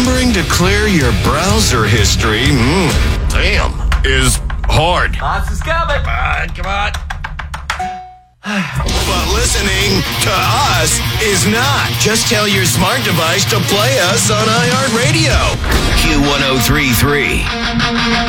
remembering to clear your browser history, damn, is hard. Boss is coming. Come on. But listening to us is not. Just tell your smart device to play us on iHeartRadio. Q1033.